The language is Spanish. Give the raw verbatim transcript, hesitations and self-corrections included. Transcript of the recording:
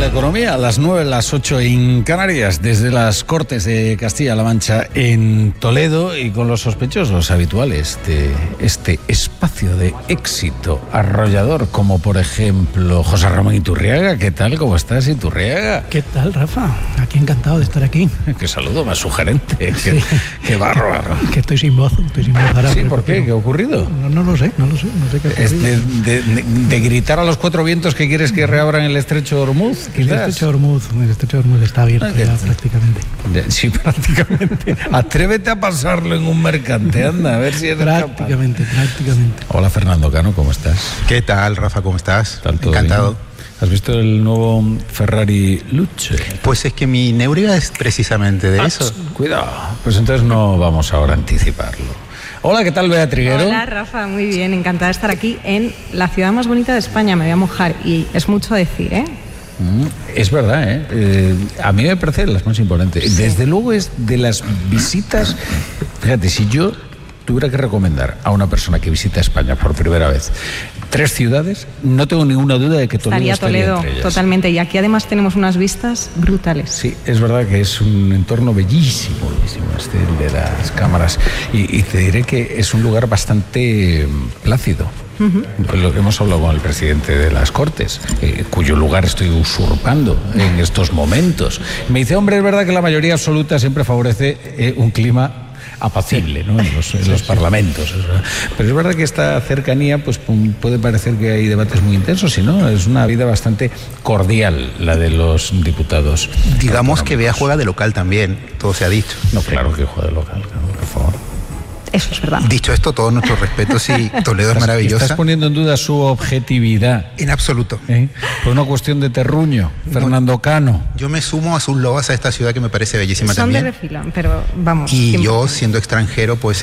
la economía, a las nueve, las ocho en Canarias, desde las Cortes de Castilla-La Mancha en Toledo y con los sospechosos habituales de este espacio de éxito arrollador, como por ejemplo José Ramón Iturriaga. ¿Qué tal? ¿Cómo estás, Iturriaga? ¿Qué tal, Rafa? Aquí encantado de estar aquí. Qué saludo más sugerente. Sí. Qué, qué bárbaro. Que estoy sin voz, estoy sin voz ahora. Sí, ¿por qué? ¿Qué ha ocurrido? No, no lo sé, no lo sé, no sé qué ha Es ocurrido. de, de, de gritar a los cuatro vientos que quieres que reabran el estrecho de Hormuz, El quizás. estrecho de Hormuz, el estrecho de Hormuz está abierto Ah, ya que- prácticamente. Sí, prácticamente. Atrévete a pasarlo en un mercante, anda, a ver si eres capaz. Prácticamente, prácticamente. Hola, Fernando Cano, ¿cómo estás? ¿Qué tal, Rafa? ¿Cómo estás? ¿Tal, todo Encantado. bien? ¿Has visto el nuevo Ferrari Luce? Pues es que mi neuría es precisamente de eso. Cuidado, pues entonces no vamos ahora a anticiparlo. Hola, ¿qué tal, Bea Triguero? Hola, Rafa, muy bien, encantada de estar aquí en la ciudad más bonita de España. Me voy a mojar y es mucho decir, ¿eh? Mm, Es verdad, ¿eh? Eh, a mí me parece de las más importantes. Desde luego es de las visitas. Fíjate, si yo tuviera que recomendar a una persona que visita España por primera vez tres ciudades, no tengo ninguna duda de que Toledo Estaría estaría Toledo, entre ellas. totalmente. Y aquí además tenemos unas vistas brutales. Sí, es verdad que es un entorno bellísimo, bellísimo este de las cámaras. Y, y te diré que es un lugar bastante mm, plácido. Pues lo que hemos hablado con el presidente de las Cortes, eh, cuyo lugar estoy usurpando en estos momentos. Me dice, hombre, es verdad que la mayoría absoluta siempre favorece eh, un clima apacible, ¿no? En los, en los parlamentos. Es verdad. Pero es verdad que esta cercanía pues pum, puede parecer que hay debates muy intensos, y no, es una vida bastante cordial la de los diputados. Digamos que Bea autonómicos. juega de local también, todo se ha dicho. No, claro que juega de local, claro, por favor. Eso es verdad. Dicho esto, todos nuestros respetos y Toledo es Estás maravillosa. poniendo en duda su objetividad, En absoluto. ¿eh? Por una cuestión de terruño, Fernando Cano. Yo me sumo a sus loas a esta ciudad que me parece bellísima Son de también. refilón, pero vamos. Y cien por yo, ciento. siendo extranjero, pues